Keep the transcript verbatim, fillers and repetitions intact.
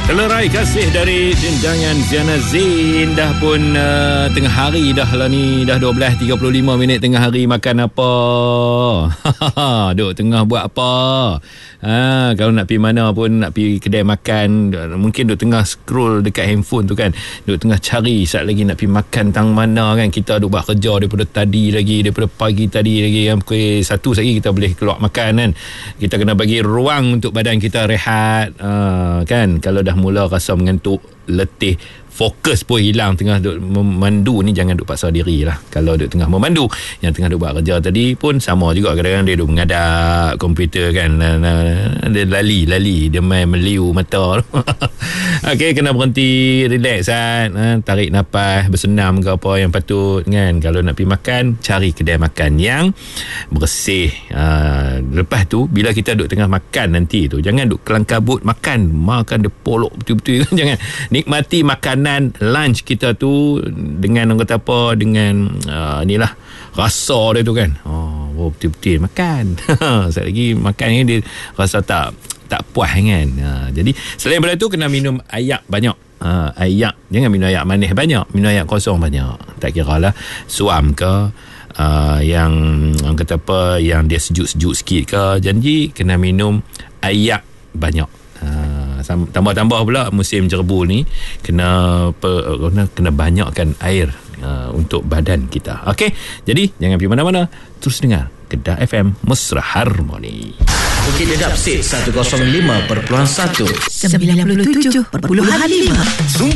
Telerai kasih dari dendangan Ziana Zain. Dah pun uh, tengah hari dah lah ni. Dah dua belas tiga puluh lima minit tengah hari. Makan apa? Duk tengah buat apa? Ha, kalau nak pergi mana pun, nak pergi kedai makan, mungkin duk tengah scroll dekat handphone tu kan, duk tengah cari saat lagi nak pergi makan tang mana kan. Kita duk buat kerja daripada tadi lagi, daripada pagi tadi lagi kan. Pukul satu lagi kita boleh keluar makan kan. Kita kena bagi ruang untuk badan kita rehat, ha, kan. Kalau dah mula rasa mengantuk, letih, fokus pun hilang tengah duk memandu ni, jangan duk paksa diri lah. Kalau duk tengah memandu, yang tengah duk buat kerja tadi pun sama juga. Kadang-kadang dia duk mengadap komputer kan, dia lali lali dia main meliu mata. Okey, kena berhenti, relax kan, ha, tarik nafas, bersenam ke apa yang patut kan. Kalau nak pergi makan, cari kedai makan yang bersih. Ha, lepas tu bila kita duk tengah makan nanti tu, jangan duk kelang kabut makan, makan dia polok betul-betul. Jangan, nikmati makan lunch kita tu dengan orang kata apa, dengan uh, inilah rasa dia tu kan. Oh, oh betul-betul makan. Sekali lagi makan ni dia rasa tak tak puas kan. Uh, jadi selain daripada tu, kena minum air banyak. Uh, air, jangan minum air manis banyak, minum air kosong banyak. Tak kira lah suam ke, uh, yang orang kata apa, yang dia sejuk-sejuk sikit ke, janji kena minum air banyak. Uh, tambah-tambah pula musim jerebu ni, kena per, kena, kena banyakkan air uh, untuk badan kita. Okey, jadi jangan pergi mana-mana, terus dengar Kedah F M Mesra Harmoni. Bukit Dedap Sit seratus lima perpuluhan satu sembilan puluh tujuh perpuluhan lima.